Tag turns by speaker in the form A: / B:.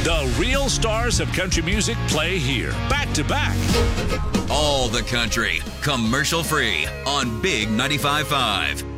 A: The real stars of country music play here, back to back.
B: All the country, commercial free on Big 95.5.